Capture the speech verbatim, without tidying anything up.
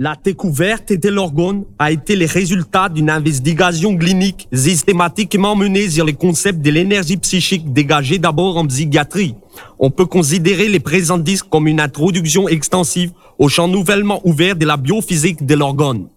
La découverte de l'orgone a été le résultat d'une investigation clinique systématiquement menée sur le concept de l'énergie psychique dégagée d'abord en psychiatrie. On peut considérer les présents disques comme une introduction extensive au champ nouvellement ouvert de la biophysique de l'orgone.